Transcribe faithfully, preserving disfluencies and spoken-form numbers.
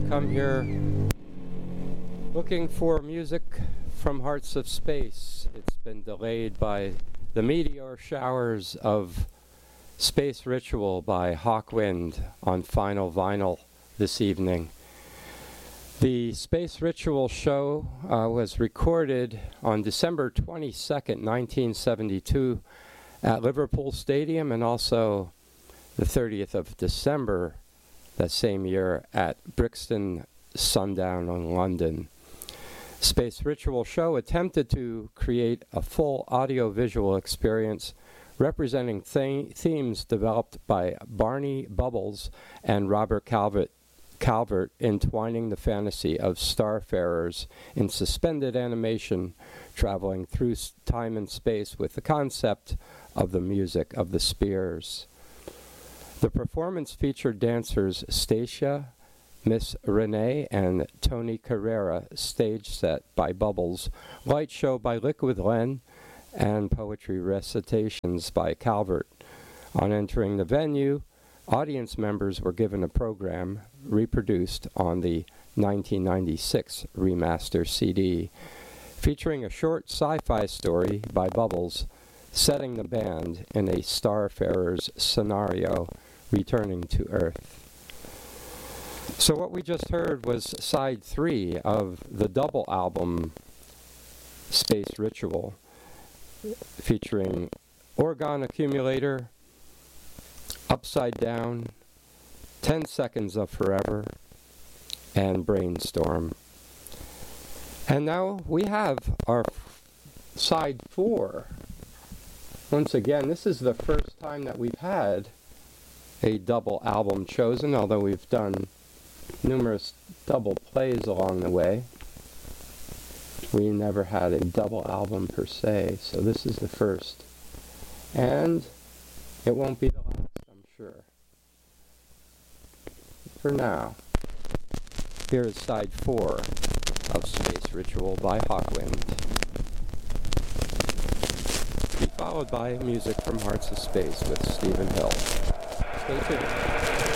come here looking for music from Hearts of Space. It's been delayed by the meteor showers of Space Ritual by Hawkwind on Final Vinyl this evening. The Space Ritual show uh, was recorded on December twenty-second, nineteen seventy-two at Liverpool Stadium, and also the thirtieth of December that same year at Brixton Sundown in London. Space Ritual show attempted to create a full audio-visual experience representing th- themes developed by Barney Bubbles and Robert Calvert, Calvert, entwining the fantasy of starfarers in suspended animation traveling through s- time and space with the concept of the music of the spheres. The performance featured dancers Stacia, Miss Renee, and Tony Carrera, stage set by Bubbles, light show by Liquid Len, and poetry recitations by Calvert. On entering the venue, audience members were given a program reproduced on the nineteen ninety-six remaster C D, featuring a short sci-fi story by Bubbles, setting the band in a starfarer's scenario returning to Earth. So what we just heard was side three of the double album Space Ritual, featuring Orgon Accumulator, Upside Down, ten seconds of Forever, and Brainstorm. And now we have our f- side four. Once again, this is the first time that we've had a double album chosen, although we've done numerous double plays along the way. We never had a double album per se, so this is the first. And it won't be the last, I'm sure. For now, here is side four of Space Ritual by Hawkwind, followed by music from Hearts of Space with Stephen Hill. Stay tuned.